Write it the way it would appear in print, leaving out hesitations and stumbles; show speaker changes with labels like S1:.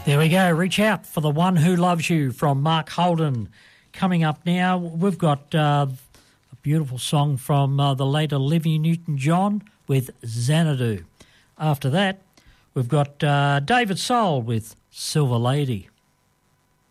S1: There we go. Reach Out for the One Who Loves You from Mark Holden. Coming up now, we've got a beautiful song from the late Olivia Newton-John with Xanadu. After that, we've got David Soul with Silver Lady.